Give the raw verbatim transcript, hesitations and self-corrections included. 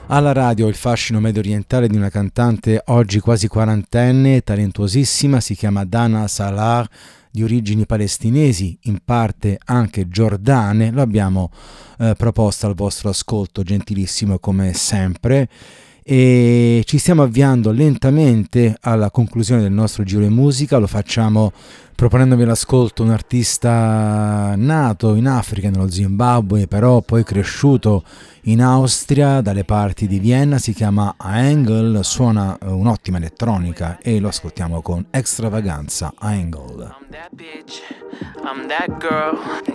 Alla radio il fascino medio orientale di una cantante oggi quasi quarantenne, talentuosissima, si chiama Dana Salah, di origini palestinesi, in parte anche giordane. Lo abbiamo eh, proposto al vostro ascolto, gentilissimo come sempre, e ci stiamo avviando lentamente alla conclusione del nostro giro di musica. Lo facciamo proponendovi l'ascolto un artista nato in Africa, nello Zimbabwe, però poi cresciuto in Austria, dalle parti di Vienna. Si chiama Angle, suona un'ottima elettronica e lo ascoltiamo con extravaganza. Angle. I'm that bitch, I'm that girl.